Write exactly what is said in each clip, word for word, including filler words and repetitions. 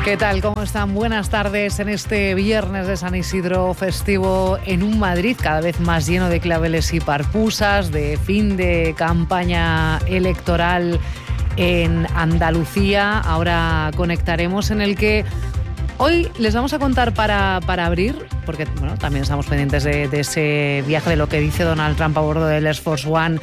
¿Qué tal? ¿Cómo están? Buenas tardes en este viernes de San Isidro festivo en un Madrid cada vez más lleno de claveles y parpusas, de fin de campaña electoral en Andalucía. Ahora conectaremos en el que hoy les vamos a contar para, para abrir, porque bueno, también estamos pendientes de, de ese viaje, de lo que dice Donald Trump a bordo del Air Force One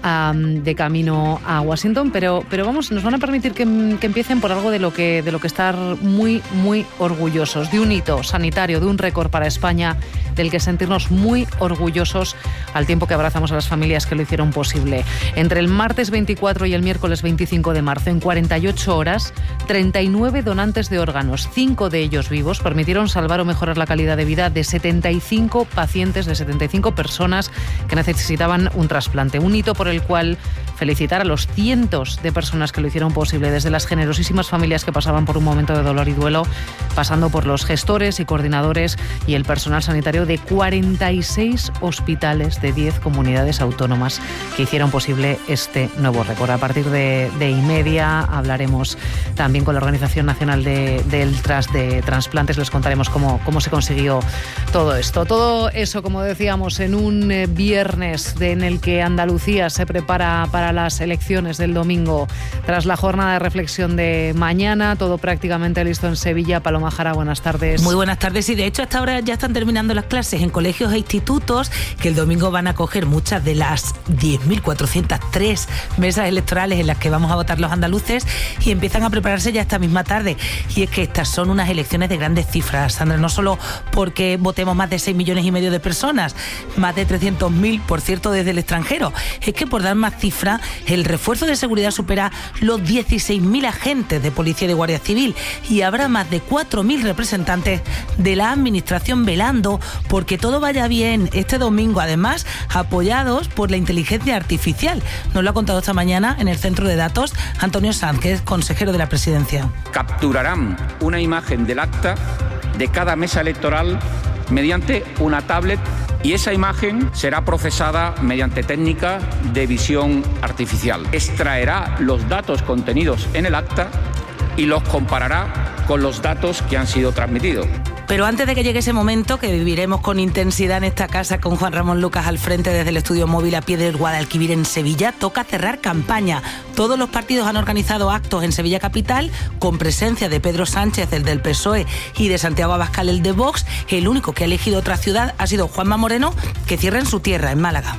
um, de camino a Washington, pero, pero vamos, nos van a permitir que, que empiecen por algo de lo que, de lo que estar muy, muy orgullosos, de un hito sanitario, de un récord para España, del que sentirnos muy orgullosos al tiempo que abrazamos a las familias que lo hicieron posible. Entre el martes veinticuatro y el miércoles veinticinco de marzo, en cuarenta y ocho horas, treinta y nueve donantes de órganos, cinco de ellos vivos, permitieron salvar o mejorar la calidad de vida de setenta y cinco pacientes, de setenta y cinco personas que necesitaban un trasplante. Un hito por el cual felicitar a los cientos de personas que lo hicieron posible, desde las generosísimas familias que pasaban por un momento de dolor y duelo, pasando por los gestores y coordinadores y el personal sanitario de cuarenta y seis hospitales de diez comunidades autónomas que hicieron posible este nuevo récord. A partir de, de y media hablaremos también con la Organización Nacional de, del Tras de Transplantes. Les contaremos cómo, cómo se consiguió todo esto. Todo eso, como decíamos, en un eh, viernes de, en el que Andalucía se prepara para las elecciones del domingo. Tras la jornada de reflexión de mañana, todo prácticamente listo en Sevilla. Paloma Jara, buenas tardes. Muy buenas tardes. Y de hecho hasta ahora ya están terminando las clases en colegios e institutos, que el domingo van a coger muchas de las diez mil cuatrocientas tres mesas electorales en las que vamos a votar los andaluces, y empiezan a prepararse ya esta misma tarde. Y es que estas son unas elecciones de grandes cifras, Sandra, no solo porque votemos más de seis millones y medio de personas, más de trescientos mil, por cierto, desde el extranjero. Es que, por dar más cifra, el refuerzo de seguridad supera los dieciséis mil agentes de policía y de guardia civil, y habrá más de cuatro mil representantes de la administración velando porque todo vaya bien este domingo, además apoyados por la inteligencia artificial. Nos lo ha contado esta mañana en el centro de datos Antonio Sanz, que es consejero de la presidencia. Capturarán una imagen del acta de cada mesa electoral mediante una tablet, y esa imagen será procesada mediante técnicas de visión artificial. Extraerá los datos contenidos en el acta y los comparará con los datos que han sido transmitidos. Pero antes de que llegue ese momento, que viviremos con intensidad en esta casa con Juan Ramón Lucas al frente desde el estudio móvil a pie del Guadalquivir en Sevilla, toca cerrar campaña. Todos los partidos han organizado actos en Sevilla capital con presencia de Pedro Sánchez, el del P S O E, y de Santiago Abascal, el de Vox. El único que ha elegido otra ciudad ha sido Juanma Moreno, que cierra en su tierra, en Málaga.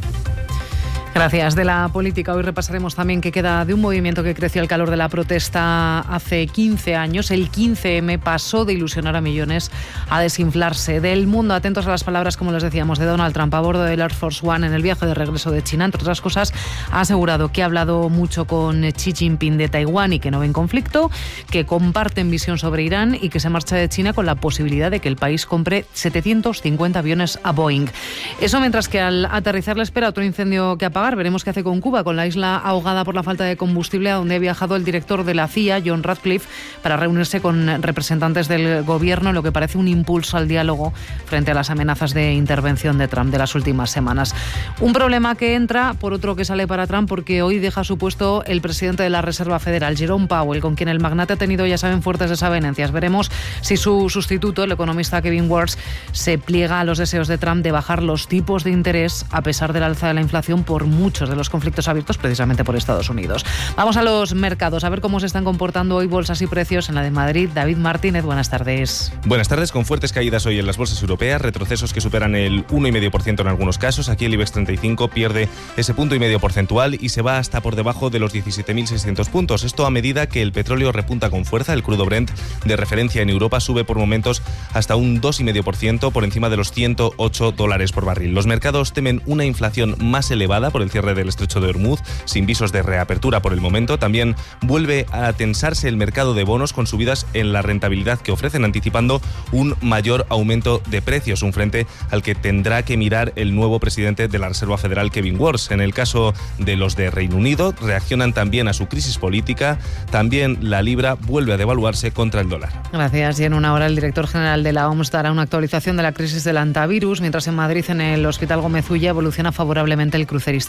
Gracias. De la política hoy repasaremos también qué queda de un movimiento que creció al calor de la protesta hace quince años. El quince eme pasó de ilusionar a millones a desinflarse. Del mundo, atentos a las palabras, como les decíamos, de Donald Trump a bordo del Air Force One en el viaje de regreso de China. Entre otras cosas, ha asegurado que ha hablado mucho con Xi Jinping de Taiwán y que no ven conflicto, que comparten visión sobre Irán y que se marcha de China con la posibilidad de que el país compre setecientos cincuenta aviones a Boeing. Eso mientras que al aterrizar le espera otro incendio que apagar. Veremos qué hace con Cuba, con la isla ahogada por la falta de combustible, a donde ha viajado el director de la C I A, John Ratcliffe, para reunirse con representantes del gobierno, en lo que parece un impulso al diálogo frente a las amenazas de intervención de Trump de las últimas semanas. Un problema que entra por otro que sale para Trump, porque hoy deja su puesto el presidente de la Reserva Federal, Jerome Powell, con quien el magnate ha tenido, ya saben, fuertes desavenencias. Veremos si su sustituto, el economista Kevin Warsh, se pliega a los deseos de Trump de bajar los tipos de interés a pesar del alza de la inflación por muchos de los conflictos abiertos precisamente por Estados Unidos. Vamos a los mercados, a ver cómo se están comportando hoy bolsas y precios. En la de Madrid, David Martínez, buenas tardes. Buenas tardes, con fuertes caídas hoy en las bolsas europeas, retrocesos que superan el uno coma cinco por ciento en algunos casos. Aquí el IBEX treinta y cinco pierde ese punto y medio porcentual y se va hasta por debajo de los diecisiete mil seiscientos puntos. Esto a medida que el petróleo repunta con fuerza. El crudo Brent de referencia en Europa sube por momentos hasta un dos coma cinco por ciento por encima de los ciento ocho dólares por barril. Los mercados temen una inflación más elevada por el cierre del estrecho de Hormuz, sin visos de reapertura por el momento. También vuelve a tensarse el mercado de bonos con subidas en la rentabilidad que ofrecen, anticipando un mayor aumento de precios, un frente al que tendrá que mirar el nuevo presidente de la Reserva Federal, Kevin Warsh. En el caso de los de Reino Unido, reaccionan también a su crisis política. También la libra vuelve a devaluarse contra el dólar. Gracias. Y en una hora el director general de la O M S dará una actualización de la crisis del antivirus, mientras en Madrid, en el Hospital Gómez Ulla, evoluciona favorablemente el crucerista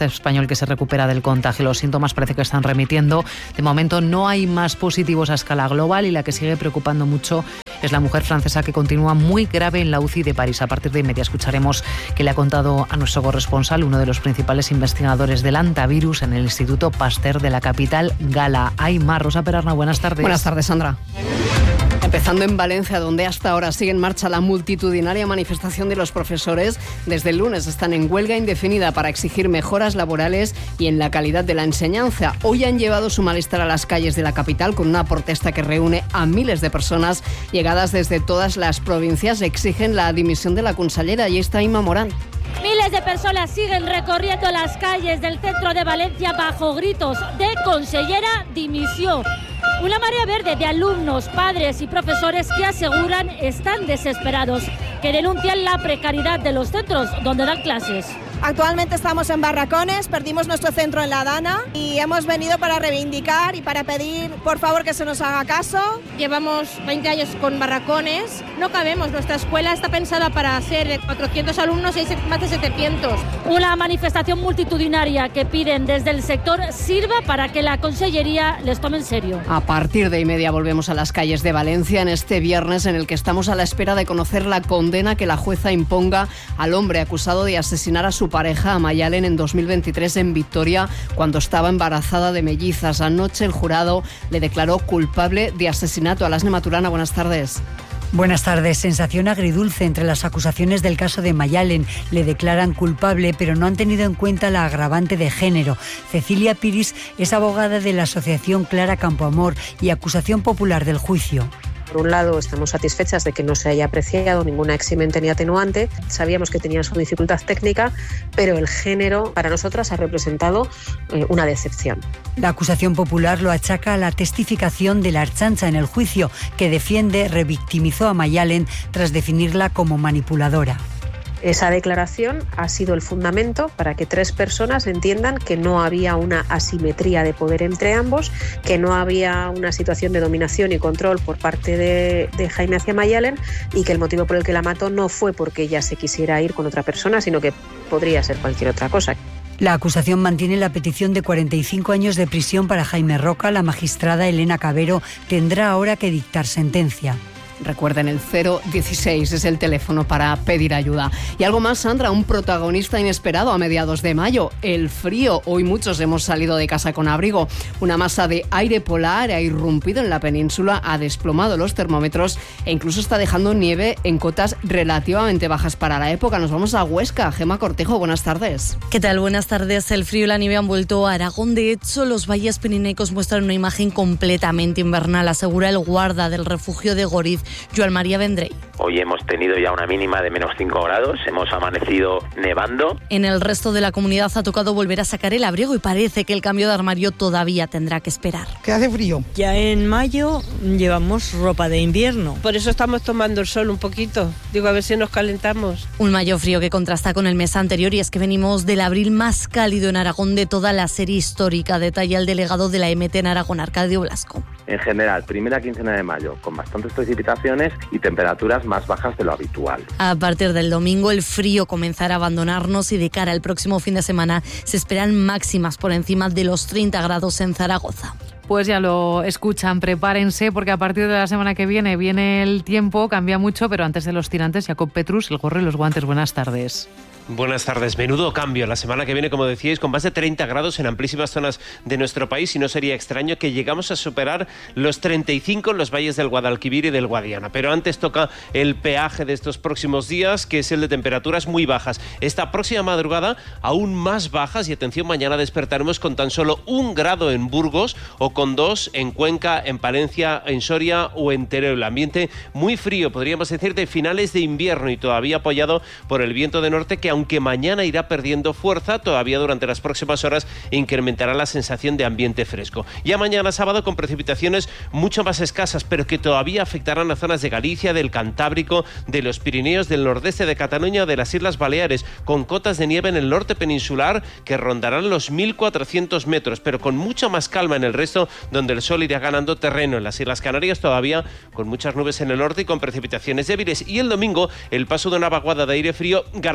español que se recupera del contagio. Los síntomas parece que están remitiendo. De momento no hay más positivos a escala global y la que sigue preocupando mucho es la mujer francesa que continúa muy grave en la U C I de París. A partir de inmediato escucharemos qué le ha contado a nuestro corresponsal, uno de los principales investigadores del antivirus en el Instituto Pasteur de la capital gala. Aymar, Rosa Perarna, buenas tardes. Buenas tardes, Sandra. Empezando en Valencia, donde hasta ahora sigue en marcha la multitudinaria manifestación de los profesores. Desde el lunes están en huelga indefinida para exigir mejoras laborales y en la calidad de la enseñanza. Hoy han llevado su malestar a las calles de la capital con una protesta que reúne a miles de personas llegadas desde todas las provincias. Exigen la dimisión de la consellera. Y está Inma Morán. Miles de personas siguen recorriendo las calles del centro de Valencia bajo gritos de consellera dimisión. Una marea verde de alumnos, padres y profesores que aseguran están desesperados, que denuncian la precariedad de los centros donde dan clases. Actualmente estamos en barracones, perdimos nuestro centro en La Dana y hemos venido para reivindicar y para pedir, por favor, que se nos haga caso. Llevamos veinte años con barracones, no cabemos, nuestra escuela está pensada para ser cuatrocientos alumnos y hay más de setecientos. Una manifestación multitudinaria que piden desde el sector sirva para que la consellería les tome en serio. A partir de y media volvemos a las calles de Valencia en este viernes en el que estamos a la espera de conocer la condena que la jueza imponga al hombre acusado de asesinar a su pareja, a Mayalen, en dos mil veintitrés en Vitoria, cuando estaba embarazada de mellizas. Anoche el jurado le declaró culpable de asesinato. Alasne Maturana, buenas tardes. Buenas tardes. Sensación agridulce entre las acusaciones del caso de Mayalen. Le declaran culpable, pero no han tenido en cuenta la agravante de género. Cecilia Piris es abogada de la asociación Clara Campoamor y acusación popular del juicio. Por un lado, estamos satisfechas de que no se haya apreciado ninguna eximente ni atenuante. Sabíamos que tenía su dificultad técnica, pero el género para nosotras ha representado eh, una decepción. La acusación popular lo achaca a la testificación de la Ertzaintza en el juicio, que defiende revictimizó a Mayalen tras definirla como manipuladora. Esa declaración ha sido el fundamento para que tres personas entiendan que no había una asimetría de poder entre ambos, que no había una situación de dominación y control por parte de, de Jaime hacia Mayalen y que el motivo por el que la mató no fue porque ella se quisiera ir con otra persona, sino que podría ser cualquier otra cosa. La acusación mantiene la petición de cuarenta y cinco años de prisión para Jaime Roca. La magistrada Elena Cabero tendrá ahora que dictar sentencia. Recuerden, el cero dieciséis es el teléfono para pedir ayuda. Y algo más, Sandra, un protagonista inesperado a mediados de mayo, el frío. Hoy muchos hemos salido de casa con abrigo. Una masa de aire polar ha irrumpido en la península, ha desplomado los termómetros e incluso está dejando nieve en cotas relativamente bajas para la época. Nos vamos a Huesca. Gema Cortejo, buenas tardes. ¿Qué tal? Buenas tardes. El frío y la nieve han vuelto a Aragón. De hecho, los valles pirenaicos muestran una imagen completamente invernal, asegura el guarda del refugio de Goriz, Joan María Vendrell. Hoy hemos tenido ya una mínima de menos cinco grados, hemos amanecido nevando. En el resto de la comunidad ha tocado volver a sacar el abrigo y parece que el cambio de armario todavía tendrá que esperar. ¿Qué hace frío? Ya en mayo llevamos ropa de invierno. Por eso estamos tomando el sol un poquito. Digo, a ver si nos calentamos. Un mayo frío que contrasta con el mes anterior y es que venimos del abril más cálido en Aragón de toda la serie histórica, detalla el delegado de la E M T en Aragón, Arcadio Blasco. En general, primera quincena de mayo, con bastantes precipitaciones y temperaturas más bajas de lo habitual. A partir del domingo el frío comenzará a abandonarnos y de cara al próximo fin de semana se esperan máximas por encima de los treinta grados en Zaragoza. Pues ya lo escuchan, prepárense porque a partir de la semana que viene viene el tiempo, cambia mucho, pero antes de los tirantes, Jacob Petrus, el gorro y los guantes. Buenas tardes. Buenas tardes. Menudo cambio la semana que viene, como decíais, con más de treinta grados en amplísimas zonas de nuestro país y no sería extraño que llegamos a superar los treinta y cinco en los valles del Guadalquivir y del Guadiana. Pero antes toca el peaje de estos próximos días, que es el de temperaturas muy bajas. Esta próxima madrugada aún más bajas y atención, mañana despertaremos con tan solo un grado en Burgos o con dos en Cuenca, en Palencia, en Soria o en Teruel. El ambiente muy frío, podríamos decir de finales de invierno y todavía apoyado por el viento de norte que aunque mañana irá perdiendo fuerza, todavía durante las próximas horas incrementará la sensación de ambiente fresco. Ya mañana sábado con precipitaciones mucho más escasas, pero que todavía afectarán a zonas de Galicia, del Cantábrico, de los Pirineos, del nordeste de Cataluña o de las Islas Baleares, con cotas de nieve en el norte peninsular que rondarán los mil cuatrocientos metros, pero con mucha más calma en el resto, donde el sol irá ganando terreno. En las Islas Canarias todavía con muchas nubes en el norte y con precipitaciones débiles. Y el domingo el paso de una vaguada de aire frío garantiza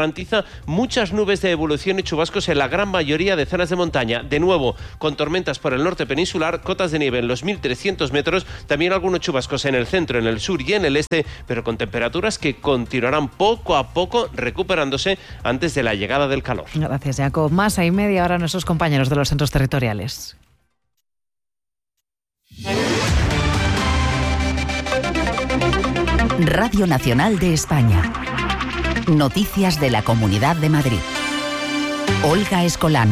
muchas nubes de evolución y chubascos en la gran mayoría de zonas de montaña. De nuevo, con tormentas por el norte peninsular, cotas de nieve en los mil trescientos metros, también algunos chubascos en el centro, en el sur y en el este, pero con temperaturas que continuarán poco a poco recuperándose antes de la llegada del calor. Gracias, Jacob. Más y media hora nuestros compañeros de los centros territoriales. Radio Nacional de España. Noticias de la Comunidad de Madrid. Olga Escolano.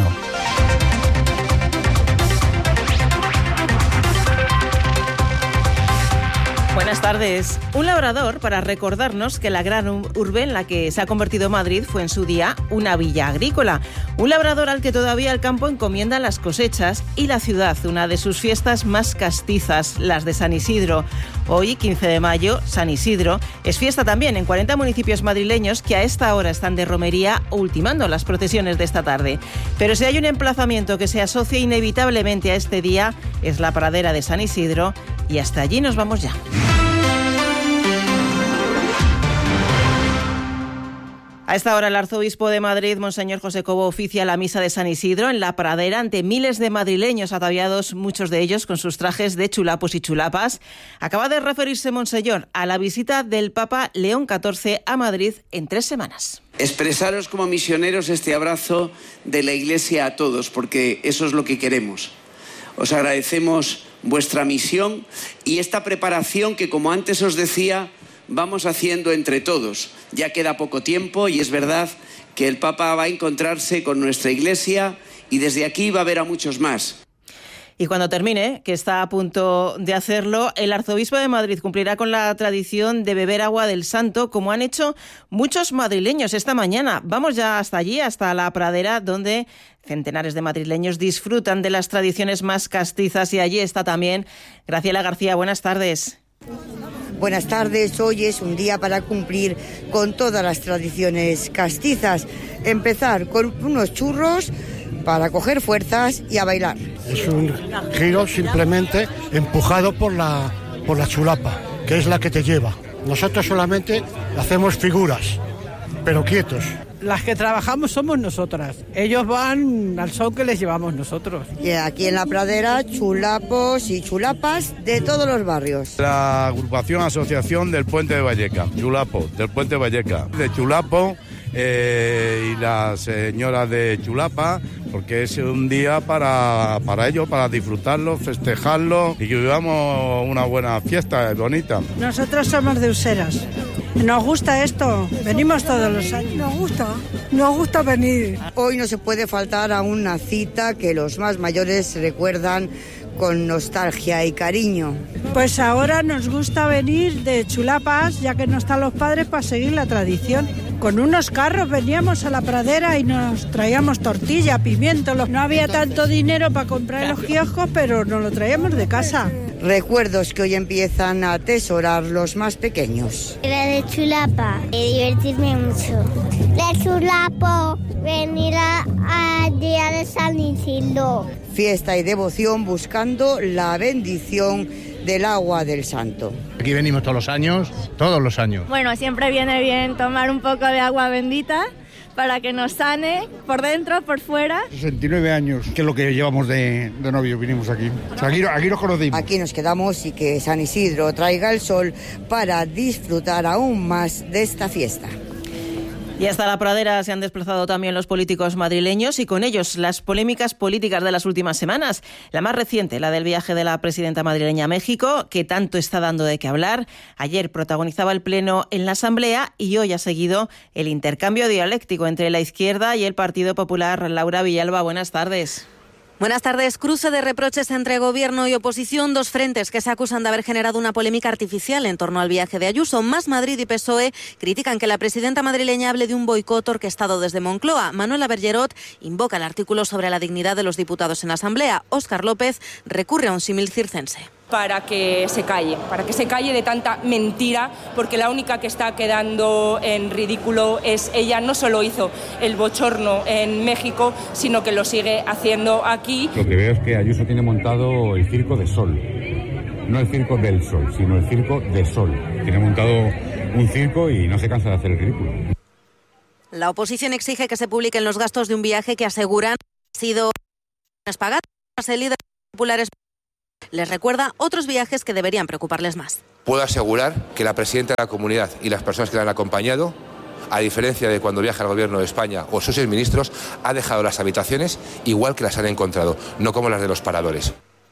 Buenas tardes. Un labrador para recordarnos que la gran urbe en la que se ha convertido Madrid fue en su día una villa agrícola. Un labrador al que todavía el campo encomienda las cosechas y la ciudad, una de sus fiestas más castizas, las de San Isidro. Hoy, quince de mayo, San Isidro, es fiesta también en cuarenta municipios madrileños que a esta hora están de romería ultimando las procesiones de esta tarde. Pero si hay un emplazamiento que se asocia inevitablemente a este día, es la pradera de San Isidro, y hasta allí nos vamos ya. A esta hora el arzobispo de Madrid, Monseñor José Cobo, oficia la misa de San Isidro en la pradera ante miles de madrileños ataviados, muchos de ellos con sus trajes de chulapos y chulapas. Acaba de referirse Monseñor a la visita del Papa León catorce a Madrid en tres semanas. Expresaros como misioneros este abrazo de la Iglesia a todos, porque eso es lo que queremos. Os agradecemos vuestra misión y esta preparación que, como antes os decía, vamos haciendo entre todos. Ya queda poco tiempo y es verdad que el Papa va a encontrarse con nuestra Iglesia y desde aquí va a ver a muchos más. Y cuando termine, que está a punto de hacerlo, el arzobispo de Madrid cumplirá con la tradición de beber agua del santo, como han hecho muchos madrileños esta mañana. Vamos ya hasta allí, hasta la pradera, donde centenares de madrileños disfrutan de las tradiciones más castizas, y allí está también Graciela García. Buenas tardes. Buenas tardes. Hoy es un día para cumplir con todas las tradiciones castizas. Empezar con unos churros para coger fuerzas y a bailar. Es un giro simplemente empujado por la, por la chulapa, que es la que te lleva. Nosotros solamente hacemos figuras, pero quietos. Las que trabajamos somos nosotras. Ellos van al son que les llevamos nosotros. Y aquí en la pradera, chulapos y chulapas de todos los barrios. La agrupación Asociación del Puente de Valleca, Chulapo, del Puente de Valleca, de Chulapo eh, y las señoras de Chulapa, porque es un día para, para ellos, para disfrutarlo, festejarlo y que vivamos una buena fiesta bonita. Nosotros somos de Useras. Nos gusta esto, venimos todos los años. Nos gusta, nos gusta venir. Hoy no se puede faltar a una cita que los más mayores recuerdan con nostalgia y cariño. Pues ahora nos gusta venir de chulapas, ya que no están los padres, para seguir la tradición. Con unos carros veníamos a la pradera y nos traíamos tortilla, pimiento. No había tanto dinero para comprar en los kioscos, pero nos lo traíamos de casa. Recuerdos que hoy empiezan a atesorar los más pequeños. La de chulapa, y divertirme mucho. La chulapo, venir al día de San Isidro. Fiesta y devoción buscando la bendición del agua del santo. Aquí venimos todos los años, todos los años. Bueno, siempre viene bien tomar un poco de agua bendita para que nos sane por dentro, por fuera. sesenta y nueve años, que es lo que llevamos de, de novio, vinimos aquí. O sea, aquí. Aquí nos conocimos. Aquí nos quedamos y que San Isidro traiga el sol para disfrutar aún más de esta fiesta. Y hasta la pradera se han desplazado también los políticos madrileños y con ellos las polémicas políticas de las últimas semanas. La más reciente, la del viaje de la presidenta madrileña a México, que tanto está dando de qué hablar. Ayer protagonizaba el pleno en la Asamblea y hoy ha seguido el intercambio dialéctico entre la izquierda y el Partido Popular. Laura Villalba, buenas tardes. Buenas tardes. Cruce de reproches entre gobierno y oposición, dos frentes que se acusan de haber generado una polémica artificial en torno al viaje de Ayuso. Más Madrid y P S O E critican que la presidenta madrileña hable de un boicot orquestado desde Moncloa. Manuela Bergerot invoca el artículo sobre la dignidad de los diputados en la Asamblea. Óscar López recurre a un símil circense. Para que se calle, para que se calle de tanta mentira, porque la única que está quedando en ridículo es ella. No solo hizo el bochorno en México, sino que lo sigue haciendo aquí. Lo que veo es que Ayuso tiene montado el circo de Sol, no el circo del Sol, sino el circo de Sol. Tiene montado un circo y no se cansa de hacer el ridículo. La oposición exige que se publiquen los gastos de un viaje que aseguran han sido pagados. El líder populares les recuerda otros viajes que deberían preocuparles más. Puedo asegurar que la presidenta de la comunidad y las personas que la han acompañado, a diferencia de cuando viaja el Gobierno de España o sus exministros, ha dejado las habitaciones igual que las han encontrado, no como las de los paradores.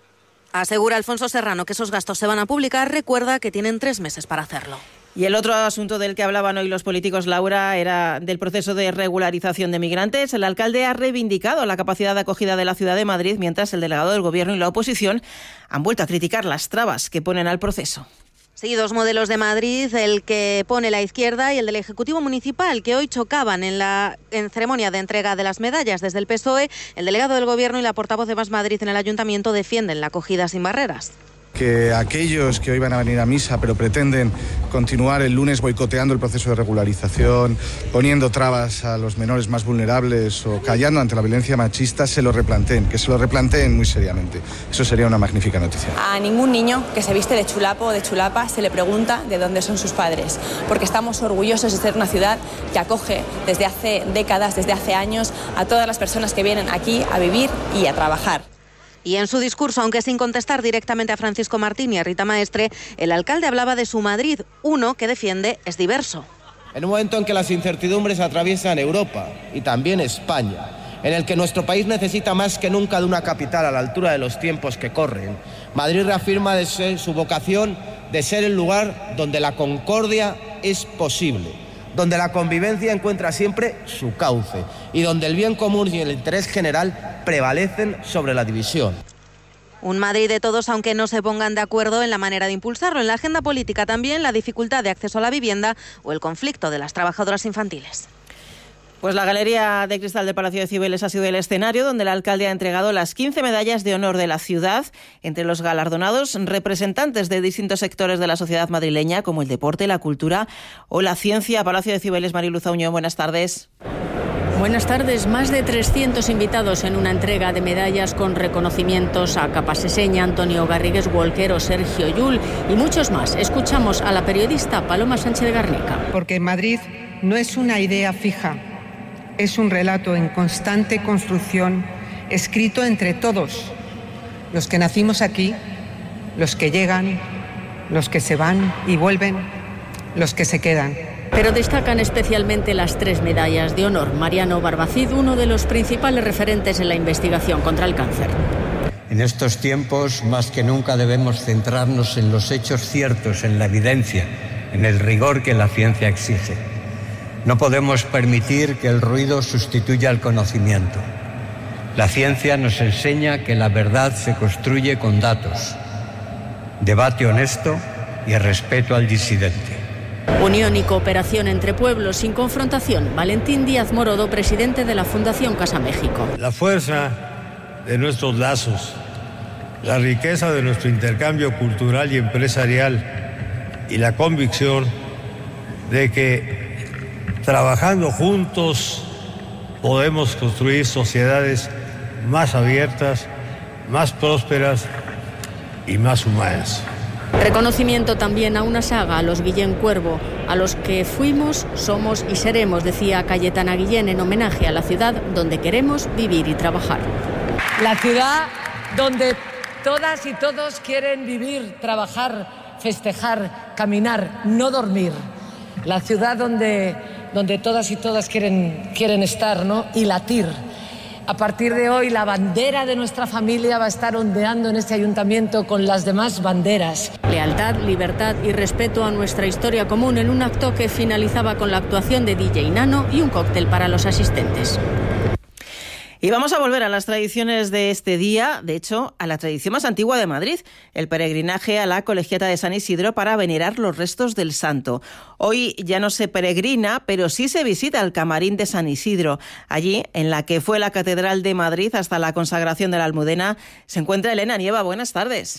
Asegura Alfonso Serrano que esos gastos se van a publicar. Recuerda que tienen tres meses para hacerlo. Y el otro asunto del que hablaban hoy los políticos, Laura, era del proceso de regularización de migrantes. El alcalde ha reivindicado la capacidad de acogida de la ciudad de Madrid, mientras el delegado del Gobierno y la oposición han vuelto a criticar las trabas que ponen al proceso. Sí, dos modelos de Madrid, el que pone la izquierda y el del Ejecutivo Municipal, que hoy chocaban en la en ceremonia de entrega de las medallas. Desde el P S O E, el delegado del Gobierno y la portavoz de Más Madrid en el Ayuntamiento defienden la acogida sin barreras. Que aquellos que hoy van a venir a misa pero pretenden continuar el lunes boicoteando el proceso de regularización, poniendo trabas a los menores más vulnerables o callando ante la violencia machista, se lo replanteen, que se lo replanteen muy seriamente. Eso sería una magnífica noticia. A ningún niño que se viste de chulapo o de chulapa se le pregunta de dónde son sus padres, porque estamos orgullosos de ser una ciudad que acoge desde hace décadas, desde hace años, a todas las personas que vienen aquí a vivir y a trabajar. Y en su discurso, aunque sin contestar directamente a Francisco Martín y a Rita Maestre, el alcalde hablaba de su Madrid, uno que defiende es diverso. En un momento en que las incertidumbres atraviesan Europa y también España, en el que nuestro país necesita más que nunca de una capital a la altura de los tiempos que corren, Madrid reafirma de ser, su vocación de ser el lugar donde la concordia es posible, donde la convivencia encuentra siempre su cauce y donde el bien común y el interés general prevalecen sobre la división. Un Madrid de todos, aunque no se pongan de acuerdo en la manera de impulsarlo. En la agenda política también la dificultad de acceso a la vivienda o el conflicto de las trabajadoras infantiles. Pues la Galería de Cristal del Palacio de Cibeles ha sido el escenario donde el alcalde ha entregado las quince medallas de honor de la ciudad. Entre los galardonados, representantes de distintos sectores de la sociedad madrileña, como el deporte, la cultura o la ciencia. Palacio de Cibeles, Mariluz Auñón, buenas tardes. Buenas tardes. Más de trescientos invitados en una entrega de medallas con reconocimientos a Capaseseña, Antonio Garrigues Walker o Sergio Llull y muchos más. Escuchamos a la periodista Paloma Sánchez Garnica. Porque Madrid no es una idea fija, es un relato en constante construcción, escrito entre todos, los que nacimos aquí, los que llegan, los que se van y vuelven, los que se quedan. Pero destacan especialmente las tres medallas de honor. Mariano Barbacid, uno de los principales referentes en la investigación contra el cáncer. En estos tiempos, más que nunca, debemos centrarnos en los hechos ciertos, en la evidencia, en el rigor que la ciencia exige. No podemos permitir que el ruido sustituya al conocimiento. La ciencia nos enseña que la verdad se construye con datos, debate honesto y respeto al disidente. Unión y cooperación entre pueblos sin confrontación. Valentín Díaz Morodo, presidente de la Fundación Casa México. La fuerza de nuestros lazos, la riqueza de nuestro intercambio cultural y empresarial y la convicción de que trabajando juntos podemos construir sociedades más abiertas, más prósperas y más humanas. Reconocimiento también a una saga, a los Guillén Cuervo, a los que fuimos, somos y seremos, decía Cayetana Guillén en homenaje a la ciudad donde queremos vivir y trabajar. La ciudad donde todas y todos quieren vivir, trabajar, festejar, caminar, no dormir. La ciudad donde, donde todas y todas quieren, quieren estar, ¿no? Y latir. A partir de hoy, la bandera de nuestra familia va a estar ondeando en este ayuntamiento con las demás banderas. Lealtad, libertad y respeto a nuestra historia común en un acto que finalizaba con la actuación de D J Nano y un cóctel para los asistentes. Y vamos a volver a las tradiciones de este día, de hecho, a la tradición más antigua de Madrid, el peregrinaje a la Colegiata de San Isidro para venerar los restos del santo. Hoy ya no se peregrina, pero sí se visita el camarín de San Isidro. Allí, en la que fue la Catedral de Madrid hasta la consagración de la Almudena, se encuentra Elena Nieva. Buenas tardes.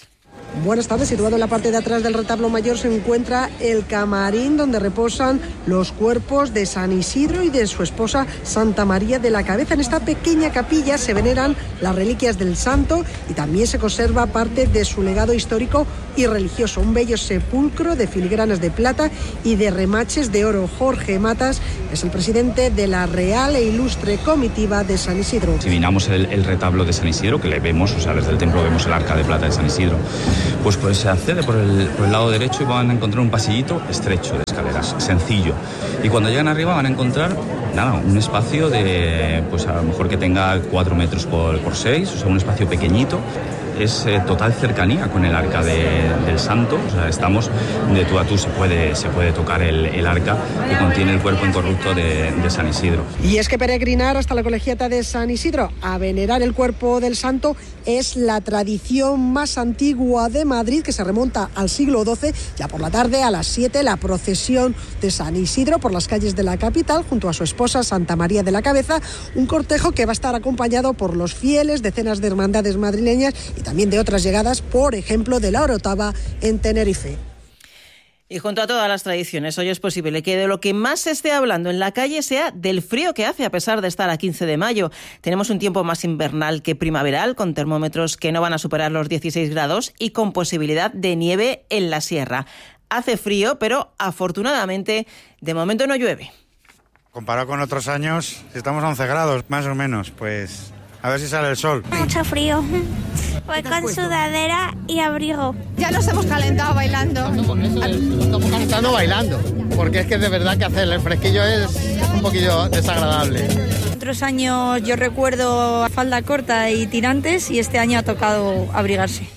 Buenas tardes. Situado en la parte de atrás del retablo mayor se encuentra el camarín donde reposan los cuerpos de San Isidro y de su esposa Santa María de la Cabeza. En esta pequeña capilla se veneran las reliquias del santo y también se conserva parte de su legado histórico y religioso. Un bello sepulcro de filigranas de plata y de remaches de oro. Jorge Matas es el presidente de la Real e Ilustre Comitiva de San Isidro. Si miramos el, el retablo de San Isidro, que le vemos, o sea, desde el templo vemos el arca de plata de San Isidro, pues, pues se accede por el, por el lado derecho y van a encontrar un pasillito estrecho de escaleras, sencillo. Y cuando llegan arriba van a encontrar, nada, un espacio de, pues a lo mejor que tenga cuatro metros por, por seis, o sea, un espacio pequeñito. Es eh, total cercanía con el arca de, del santo, o sea, estamos de tú a tú, se puede, se puede tocar el, el arca que contiene el cuerpo incorrupto de, de San Isidro. Y es que peregrinar hasta la colegiata de San Isidro a venerar el cuerpo del santo es la tradición más antigua de Madrid, que se remonta al siglo doce. Ya por la tarde, a las siete, la procesión de San Isidro por las calles de la capital junto a su esposa Santa María de la Cabeza, un cortejo que va a estar acompañado por los fieles, decenas de hermandades madrileñas y también de otras llegadas, por ejemplo, de la Orotava en Tenerife. Y junto a todas las tradiciones, hoy es posible que de lo que más se esté hablando en la calle sea del frío que hace a pesar de estar a quince de mayo. Tenemos un tiempo más invernal que primaveral, con termómetros que no van a superar los dieciséis grados y con posibilidad de nieve en la sierra. Hace frío, pero afortunadamente de momento no llueve. Comparado con otros años, estamos a once grados, más o menos, pues a ver si sale el sol. Mucho frío. Voy con sudadera y abrigo. Ya nos hemos calentado bailando. Estamos calentando bailando, porque es que de verdad que hacer el fresquillo es un poquillo desagradable. Otros años yo recuerdo falda corta y tirantes y este año ha tocado abrigarse.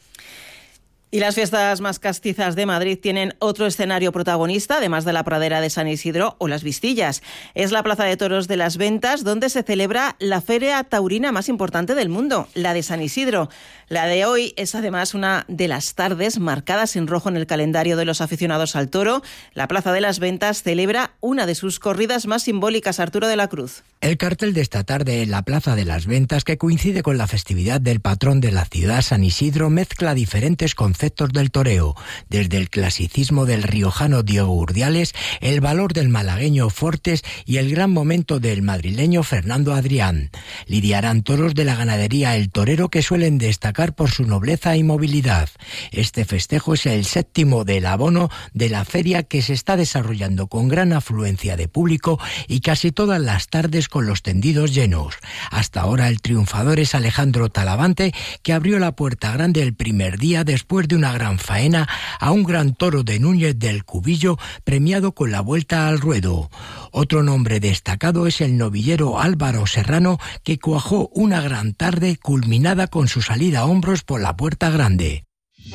Y las fiestas más castizas de Madrid tienen otro escenario protagonista, además de la pradera de San Isidro o las Vistillas. Es la Plaza de Toros de las Ventas, donde se celebra la feria taurina más importante del mundo, la de San Isidro. La de hoy es además una de las tardes marcadas en rojo en el calendario de los aficionados al toro. La Plaza de las Ventas celebra una de sus corridas más simbólicas, Arturo de la Cruz. El cartel de esta tarde en la Plaza de las Ventas, que coincide con la festividad del patrón de la ciudad, San Isidro, mezcla diferentes conceptos del toreo, desde el clasicismo del riojano Diego Urdiales, el valor del malagueño Fortes y el gran momento del madrileño Fernando Adrián. Lidiarán toros de la ganadería El Torero, que suelen destacar por su nobleza y movilidad. Este festejo es el séptimo del abono de la feria, que se está desarrollando con gran afluencia de público y casi todas las tardes con los tendidos llenos. Hasta ahora el triunfador es Alejandro Talavante, que abrió la puerta grande el primer día después de una gran faena a un gran toro de Núñez del Cubillo, premiado con la vuelta al ruedo. Otro nombre destacado es el novillero Álvaro Serrano, que cuajó una gran tarde culminada con su salida a hombros por la puerta grande.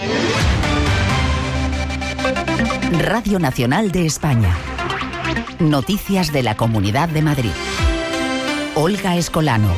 Radio Nacional de España. Noticias de la Comunidad de Madrid. Olga Escolano.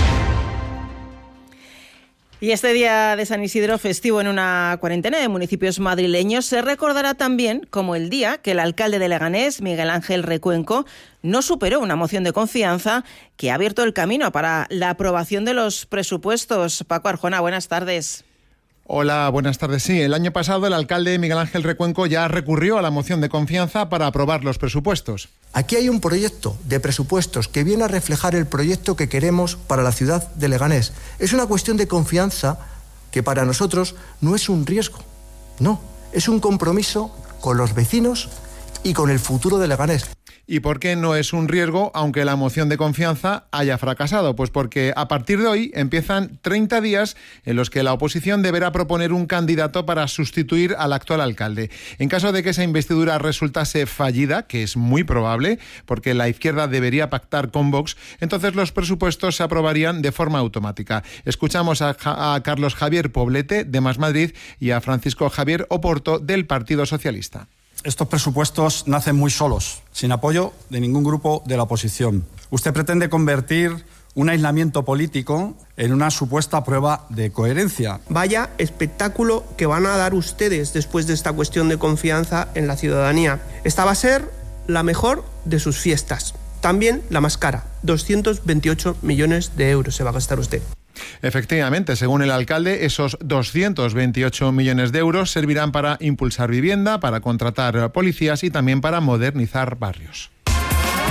Y este día de San Isidro, festivo en una cuarentena de municipios madrileños, se recordará también como el día que el alcalde de Leganés, Miguel Ángel Recuenco, no superó una moción de confianza que ha abierto el camino para la aprobación de los presupuestos. Paco Arjona, buenas tardes. Hola, buenas tardes. Sí, el año pasado el alcalde Miguel Ángel Recuenco ya recurrió a la moción de confianza para aprobar los presupuestos. Aquí hay un proyecto de presupuestos que viene a reflejar el proyecto que queremos para la ciudad de Leganés. Es una cuestión de confianza que para nosotros no es un riesgo, no, es un compromiso con los vecinos y con el futuro de Leganés. ¿Y por qué no es un riesgo, aunque la moción de confianza haya fracasado? Pues porque a partir de hoy empiezan treinta días en los que la oposición deberá proponer un candidato para sustituir al actual alcalde. En caso de que esa investidura resultase fallida, que es muy probable, porque la izquierda debería pactar con Vox, entonces los presupuestos se aprobarían de forma automática. Escuchamos a, a Carlos Javier Poblete, de Más Madrid, y a Francisco Javier Oporto, del Partido Socialista. Estos presupuestos nacen muy solos, sin apoyo de ningún grupo de la oposición. Usted pretende convertir un aislamiento político en una supuesta prueba de coherencia. Vaya espectáculo que van a dar ustedes después de esta cuestión de confianza en la ciudadanía. Esta va a ser la mejor de sus fiestas. También la más cara, doscientos veintiocho millones de euros se va a gastar usted. Efectivamente, según el alcalde, esos doscientos veintiocho millones de euros servirán para impulsar vivienda, para contratar policías y también para modernizar barrios.